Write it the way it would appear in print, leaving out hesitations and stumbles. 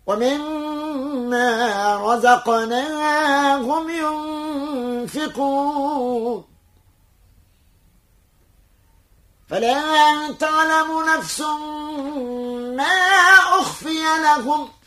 ومما رزقناهم ينفقون فلا تعلم نفس ما أخفي لهم